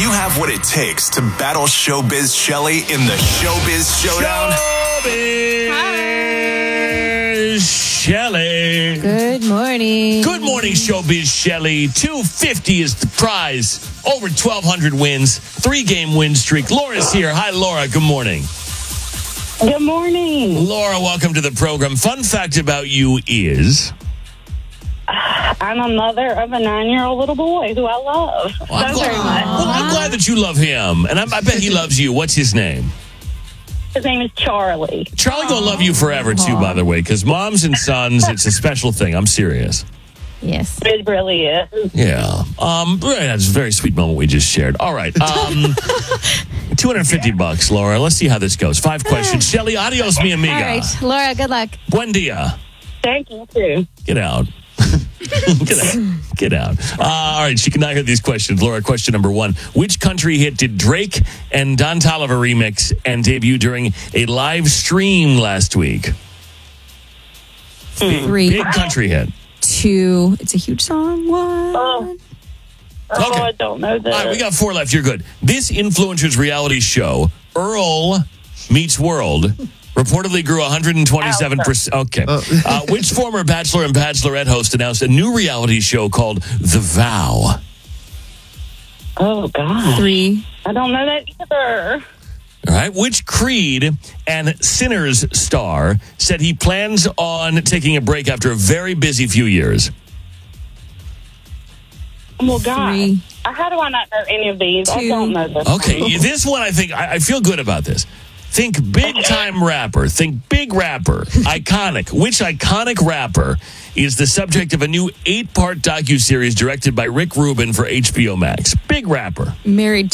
you have what it takes to battle Showbiz Shelly in the Showbiz Showdown? Showbiz Shelly. Good morning. Good morning, Showbiz Shelly. $250 is the prize. Over 1,200 wins. 3-game win streak. Laura's here. Hi, Laura. Good morning. Good morning. Laura, welcome to the program. Fun fact about you is... I'm a mother of a 9-year-old little boy who I love very much. Well, I'm glad that you love him, and I bet he loves you. What's his name? His name is Charlie. Charlie gonna love you forever, too, by the way, because moms and sons, it's a special thing. I'm serious. Yes. It really is. Yeah. That's a very sweet moment we just shared. All right. $250, Laura. Let's see how this goes. 5 questions. Shelly, adios, mi amiga. All right, Laura, good luck. Buen dia. Thank you, too. Get out. Get out. All right, she cannot hear these questions. Laura, question number 1. Which country hit did Drake and Don Toliver remix and debut during a live stream last week? 3, Big country hit. 2. It's a huge song. 1. Oh, Okay. I don't know that. All right, we got 4 left. You're good. This influencer's reality show, Earl Meets World, reportedly grew 127%. Okay. Which former Bachelor and Bachelorette host announced a new reality show called The Vow? Oh, God. 3. I don't know that either. All right. Which Creed and Sinners star said he plans on taking a break after a very busy few years? Well, God. 3. How do I not know any of these? I 2. don't know this. Okay. This one, I think, I feel good about this. Think big-time rapper. Think big rapper. Iconic. Which iconic rapper is the subject of a new 8-part docuseries directed by Rick Rubin for HBO Max? Big rapper. Married